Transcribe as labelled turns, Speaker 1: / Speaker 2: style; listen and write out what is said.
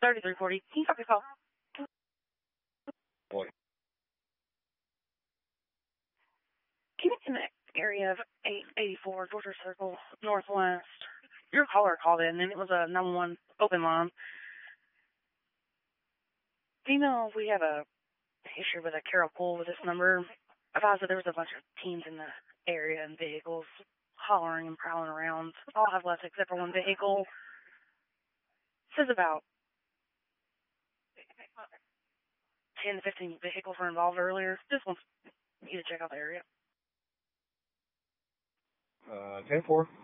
Speaker 1: 3340. Can you copy call?
Speaker 2: Boy.
Speaker 1: Can you connect area of 884 Georgia Circle Northwest? Your caller called in, and it was a 911 open line. Do you know if we have a issue with a Carroll Pool with this number? Advised that there was a bunch of teams in the area and vehicles hollering and prowling around. All have left except for one vehicle. Says about 10 to 15 vehicles were involved earlier. Just wants you to check out the area.
Speaker 2: 10-4.